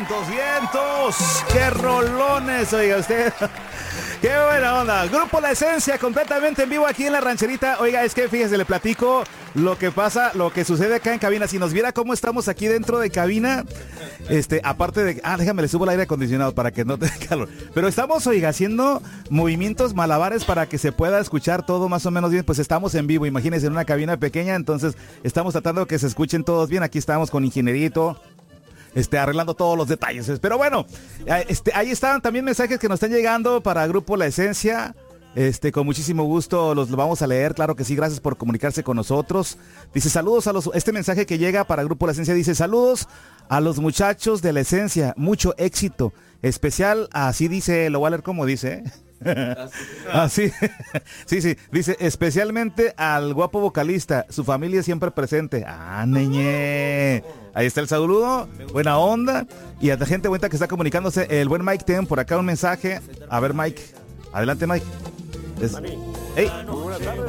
Vientos, vientos, qué rolones, oiga usted. Qué buena onda. Grupo La Esencia, completamente en vivo aquí en la rancherita. Oiga, es que fíjese, le platico lo que pasa, lo que sucede acá en cabina. Si nos viera cómo estamos aquí dentro de cabina, aparte de... déjame, le subo el aire acondicionado para que no tenga calor. Pero estamos, oiga, haciendo movimientos malabares para que se pueda escuchar todo más o menos bien. Pues estamos en vivo, imagínense, en una cabina pequeña, entonces estamos tratando de que se escuchen todos bien. Aquí estamos con ingenierito, arreglando todos los detalles. Pero bueno, ahí están también mensajes que nos están llegando para Grupo La Esencia. Con muchísimo gusto los vamos a leer, claro que sí, gracias por comunicarse con nosotros. Dice, saludos a este mensaje que llega para Grupo La Esencia dice, saludos a los muchachos de La Esencia, mucho éxito, especial, así dice, lo voy a leer como dice, así, sí, dice, especialmente al guapo vocalista, su familia siempre presente. Neñe. Ahí está el saludo, buena onda. Y a la gente bonita que está comunicándose, el buen Mike Ten, por acá un mensaje. A ver, Mike, adelante, Mike. Hey. Buenas tardes,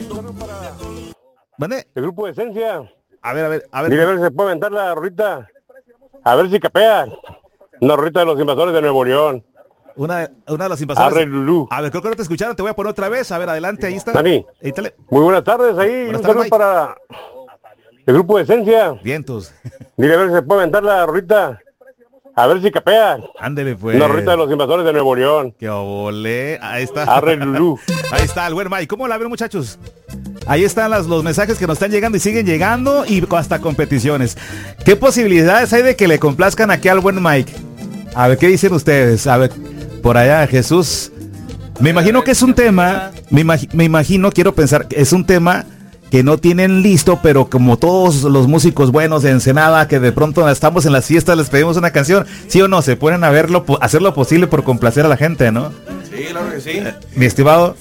¿Vale? El Grupo de Esencia. A ver. Mira, a ver si se puede aventar la rolita. A ver si capea. Una rolita de los invasores de Nuevo León. Una de los invasores. Arre Lulú. A ver, creo que no te escucharon, te voy a poner otra vez. A ver, adelante, ahí está. Dani. Muy buenas tardes ahí. Buenas un saludo para el Grupo de Esencia. Vientos. Mira, a ver si se puede aventar la rolita. A ver si capea. Ándele, pues. Una rolita de los invasores de Nuevo León. ¡Qué obole! Ahí está. Arre Lulú. Ahí está el buen Mike. ¿Cómo la ven, muchachos? Ahí están los mensajes que nos están llegando y siguen llegando y hasta competiciones. ¿Qué posibilidades hay de que le complazcan aquí al buen Mike? A ver, ¿qué dicen ustedes? A ver, por allá, Jesús. Me imagino que es un tema, me imagino, quiero pensar, que es un tema que no tienen listo, pero como todos los músicos buenos de Ensenada, que de pronto estamos en las fiestas, les pedimos una canción, ¿sí o no? Se ponen a hacer lo posible por complacer a la gente, ¿no? Sí, claro que sí. Mi estimado.